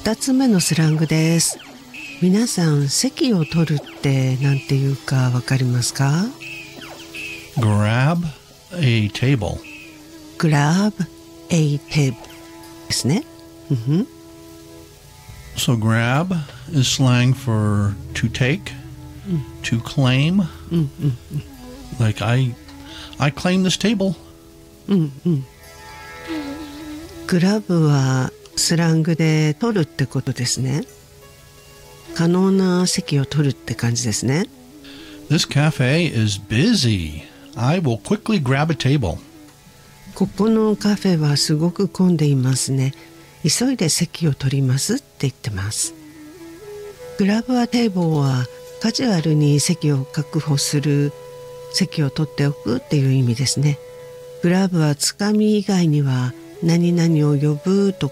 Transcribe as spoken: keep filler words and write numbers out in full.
二つ目のスラングです。皆さん、席を取るってなんていうかわかりますか？ Grab a table. Grab a table ですね。Mm-hmm. So grab is slang for to take, mm. to claim. Mm-hmm. Like I, I claim this table. Mm-hmm. グラブはスラングで取るってことですね。可能な席を取るって感じですね。 This cafe is busy. I will quickly grab a table. ここのカフェはすごく混んでいますね。急いで席を取りますって言ってます。グラブはテーブルはカジュアルに席を確保する、席を取っておくっていう意味ですね。グラブはつかみ以外には何々を呼ぶと